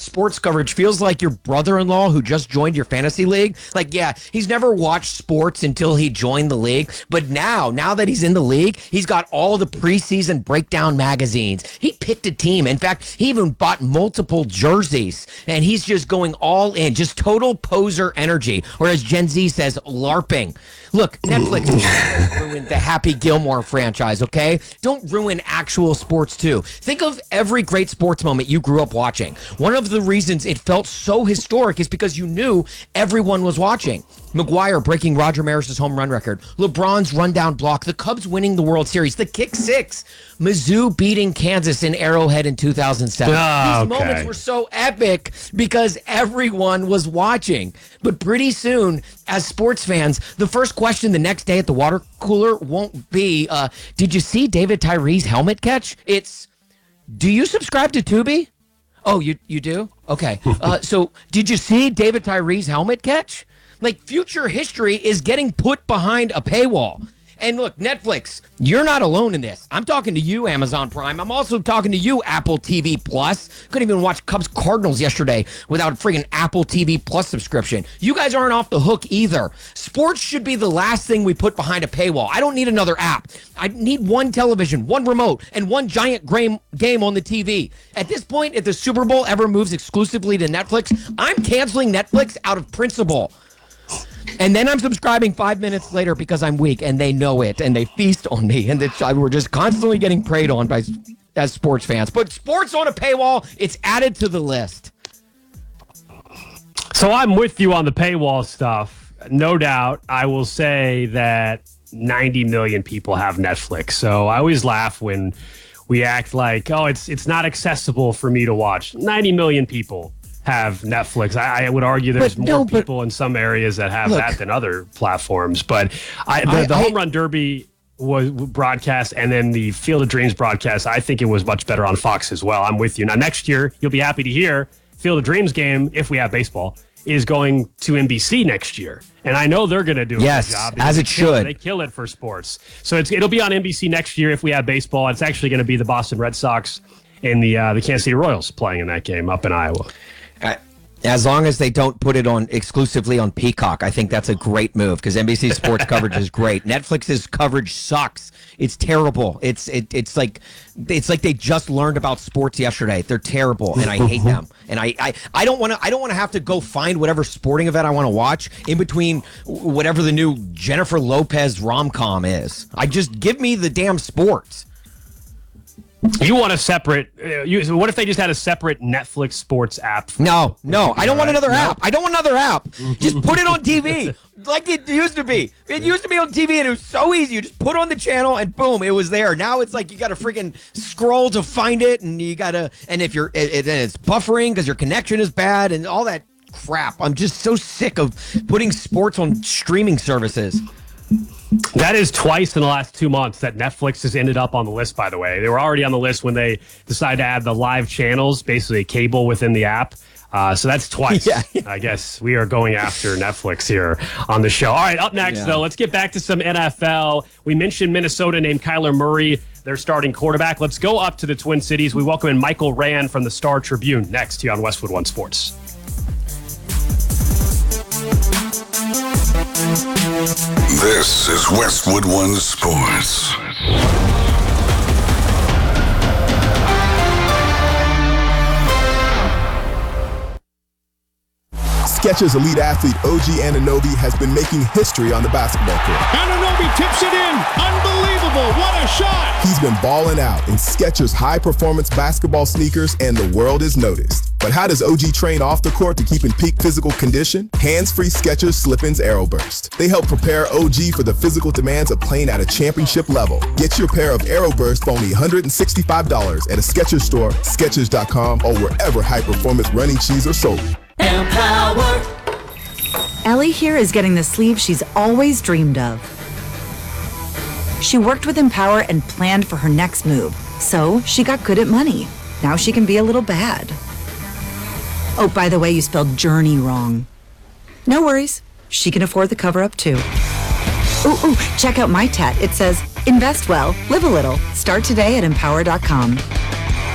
sports coverage feels like your brother-in-law who just joined your fantasy league. Like, yeah, he's never watched sports until he joined the league. But now that he's in the league, he's got all the preseason breakdown magazines. He picked a team. In fact, he even bought multiple jerseys. And he's just going all in, just total poser energy. Or as Gen Z says, LARPing. Look, Netflix ruined the Happy Gilmore franchise, okay? Don't ruin actual sports, too. Think of every great sports moment you grew up watching. One of the reasons it felt so historic is because you knew everyone was watching. McGuire breaking Roger Maris's home run record, LeBron's rundown block, the Cubs winning the World Series, the kick six, Mizzou beating Kansas in Arrowhead in 2007. These moments were so epic because everyone was watching. But pretty soon, as sports fans, the first question the next day at the water cooler won't be, did you see David Tyree's helmet catch? It's, do you subscribe to Tubi? Oh, you do? Okay. So did you see David Tyree's helmet catch? Like, future history is getting put behind a paywall. And look, Netflix, you're not alone in this. I'm talking to you, Amazon Prime. I'm also talking to you, Apple TV Plus. Couldn't even watch Cubs Cardinals yesterday without a friggin' Apple TV Plus subscription. You guys aren't off the hook either. Sports should be the last thing we put behind a paywall. I don't need another app. I need one television, one remote, and one giant game on the TV. At this point, if the Super Bowl ever moves exclusively to Netflix, I'm canceling Netflix out of principle. And then I'm subscribing 5 minutes later because I'm weak, and they know it, and they feast on me, and we're just constantly getting preyed on as sports fans. But sports on a paywall, it's added to the list. So I'm with you on the paywall stuff. No doubt, I will say that 90 million people have Netflix. So I always laugh when we act like, oh, it's not accessible for me to watch. 90 million people have Netflix. I would argue there's more people in some areas that have that than other platforms. But the Home Run Derby was broadcast, and then the Field of Dreams broadcast, I think it was much better on Fox as well. I'm with you. Now, next year, you'll be happy to hear Field of Dreams game, if we have baseball, is going to NBC next year. And I know they're going to do a good job. As it should. They kill it for sports. So it'll be on NBC next year if we have baseball. It's actually going to be the Boston Red Sox and the Kansas City Royals playing in that game up in Iowa. As long as they don't put it on exclusively on Peacock, I think that's a great move because NBC sports coverage is great. Netflix's coverage sucks. It's terrible. It's like they just learned about sports yesterday. They're terrible, and I hate them. And I don't want to have to go find whatever sporting event I want to watch in between whatever the new Jennifer Lopez rom-com is. Just give me the damn sports. You want a separate? What if they just had a separate Netflix sports app? No, I don't want another app. I don't want another app. Just put it on TV like it used to be. It used to be on TV, and it was so easy. You just put on the channel, and boom, it was there. Now it's like you got to freaking scroll to find it, and you got to. And if you're, it's buffering because your connection is bad, and all that crap. I'm just so sick of putting sports on streaming services. That is twice in the last 2 months that Netflix has ended up on the list, by the way. They were already on the list when they decided to add the live channels, basically a cable within the app. So that's twice. Yeah. I guess we are going after Netflix here on the show. All right, up next, though, let's get back to some NFL. We mentioned Minnesota named Kyler Murray, their starting quarterback. Let's go up to the Twin Cities. We welcome in Michael Rand from the Star Tribune next here on Westwood One Sports. This is Westwood One Sports. Skechers elite athlete OG Anunoby has been making history on the basketball court. Anunoby tips it in. Unbelievable. What a shot. He's been balling out in Skechers high-performance basketball sneakers, and the world has noticed. But how does OG train off the court to keep in peak physical condition? Hands-free Skechers Slip-ins AeroBurst. They help prepare OG for the physical demands of playing at a championship level. Get your pair of AeroBurst for only $165 at a Skechers store, Skechers.com, or wherever high-performance running shoes are sold. Empower. Ellie here is getting the sleeve she's always dreamed of. She worked with Empower and planned for her next move, so she got good at money. Now she can be a little bad. Oh, by the way, you spelled journey wrong. No worries. She can afford the cover-up, too. Ooh, check out my tat. It says, invest well, live a little. Start today at Empower.com.